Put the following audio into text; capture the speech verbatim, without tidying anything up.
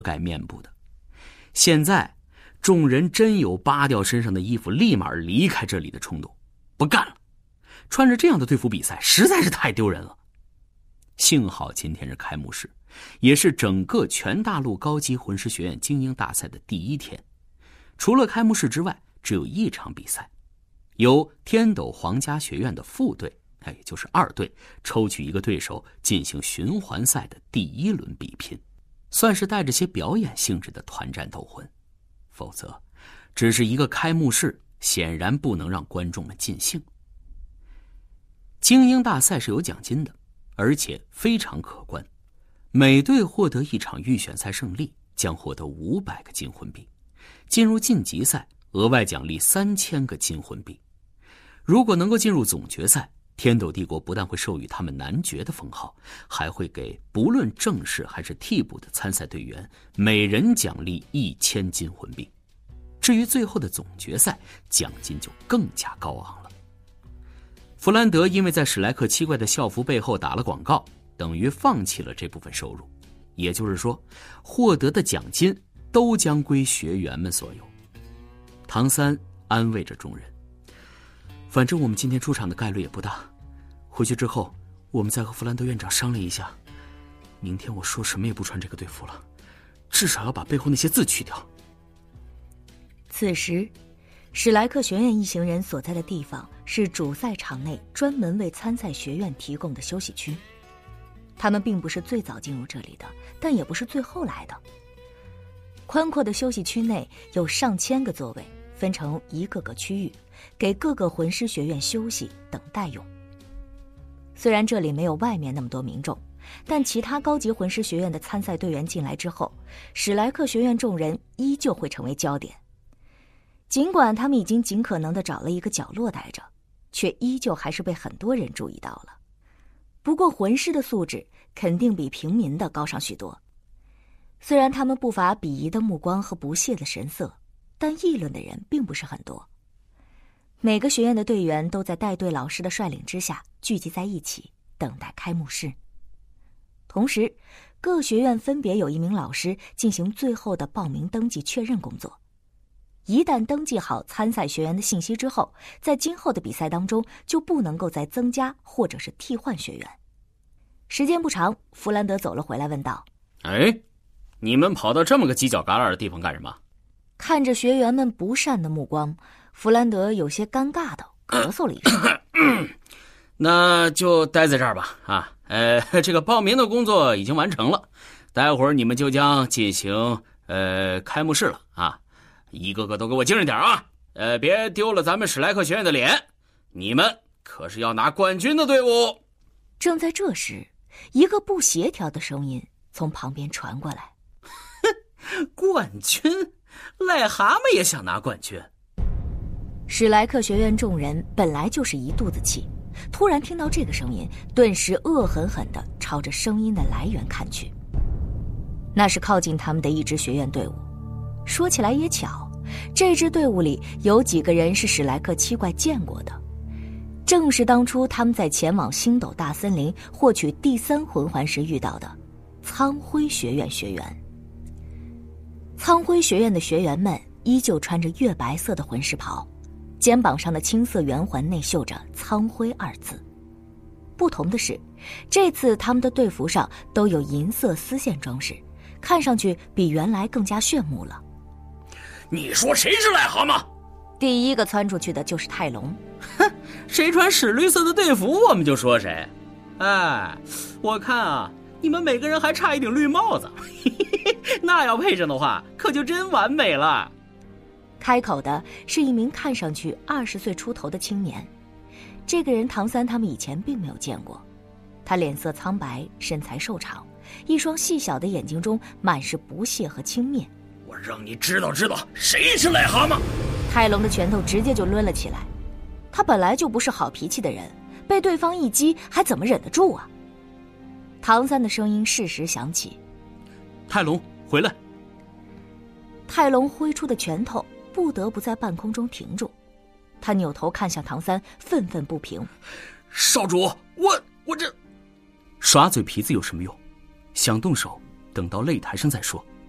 盖面部的。现在众人真有扒掉身上的衣服立马离开这里的冲动，不干了，穿着这样的队服比赛实在是太丢人了。幸好今天是开幕式，也是整个全大陆高级魂师学院精英大赛的第一天。除了开幕式之外，只有一场比赛，由天斗皇家学院的副队，也就是二队，抽取一个对手进行循环赛的第一轮比拼，算是带着些表演性质的团战斗魂。否则只是一个开幕式，显然不能让观众们尽兴。精英大赛是有奖金的，而且非常可观，每队获得一场预选赛胜利将获得五百个金魂币，进入晋级赛额外奖励三千个金魂币。如果能够进入总决赛，天斗帝国不但会授予他们男爵的封号，还会给不论正式还是替补的参赛队员每人奖励一千金魂币。至于最后的总决赛，奖金就更加高昂了。弗兰德因为在史莱克七怪的校服背后打了广告，等于放弃了这部分收入，也就是说，获得的奖金都将归学员们所有。唐三安慰着众人，反正我们今天出场的概率也不大，回去之后我们再和弗兰德院长商量一下，明天我说什么也不穿这个队服了，至少要把背后那些字去掉。 此时史莱克学院一行人所在的地方是主赛场内专门为参赛学院提供的休息区，他们并不是最早进入这里的，但也不是最后来的。宽阔的休息区内有上千个座位，分成一个个区域，给各个魂师学院休息等待用。虽然这里没有外面那么多民众，但其他高级魂师学院的参赛队员进来之后，史莱克学院众人依旧会成为焦点。尽管他们已经尽可能地找了一个角落待着，却依旧还是被很多人注意到了。不过魂师的素质肯定比平民的高上许多，虽然他们不乏鄙夷的目光和不屑的神色，但议论的人并不是很多。每个学院的队员都在带队老师的率领之下聚集在一起，等待开幕式。同时，各学院分别有一名老师进行最后的报名登记确认工作。一旦登记好参赛学员的信息之后，在今后的比赛当中就不能够再增加或者是替换学员。时间不长，弗兰德走了回来问道： 哎，你们跑到这么个犄角旮旯的地方干什么？ 看着学员们不善的目光，弗兰德有些尴尬的咳嗽了一声。 那就待在这儿吧。啊，呃，这个报名的工作已经完成了，待会儿你们就将进行呃开幕式了啊。一个个都给我精神点啊！呃，别丢了咱们史莱克学院的脸，你们可是要拿冠军的队伍。 正在这时，一个不协调的声音从旁边传过来： 哼，冠军？癞蛤蟆也想拿冠军？ 史莱克学院众人本来就是一肚子气，突然听到这个声音，顿时恶狠狠地朝着声音的来源看去。那是靠近他们的一支学院队伍。说起来也巧，这支队伍里有几个人是史莱克七怪见过的，正是当初他们在前往星斗大森林获取第三魂环时遇到的苍辉学院学员。苍辉学院的学员们依旧穿着月白色的魂师袍，肩膀上的青色圆环内绣着苍辉二字。不同的是，这次他们的队服上都有银色丝线装饰，看上去比原来更加炫目了。 你说谁是癞蛤蟆？ 第一个窜出去的就是泰隆。 哼，谁穿屎绿色的队服我们就说谁。哎，我看啊，你们每个人还差一顶绿帽子，那要配上的话可就真完美了。 开口的是一名看上去二十岁出头的青年，这个人唐三他们以前并没有见过。他脸色苍白，身材瘦长，一双细小的眼睛中满是不屑和轻蔑。 我让你知道知道谁是癞蛤蟆！ 泰隆的拳头直接就抡了起来。他本来就不是好脾气的人，被对方一击还怎么忍得住啊？唐三的声音适时响起： 泰隆，回来！ 泰隆挥出的拳头不得不在半空中停住，他扭头看向唐三，愤愤不平： 少主，我我这耍嘴皮子有什么用？想动手等到擂台上再说。